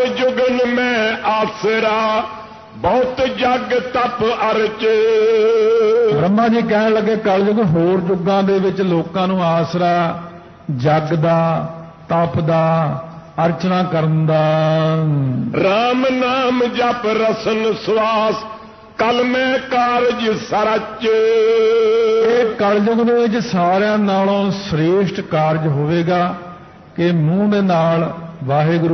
जुगन में आसरा बहुत जग तप अरच। ब्रह्मा जी कहने लगे कलयुग होर युगां दे विच लोकां नूं आसरा जग दा तप दा अर्चना करन दा। राम नाम जप रसन श्वास कल में कारज सरच। ਇਹ ਕਲਯੁਗ ਦੇ ਵਿੱਚ ਸਾਰਿਆਂ ਨਾਲੋਂ ਸ੍ਰੇਸ਼ਟ ਕਾਰਜ ਹੋਵੇਗਾ ਕਿ ਮੂੰਹ ਦੇ ਨਾਲ ਵਾਹਿਗੁਰੂ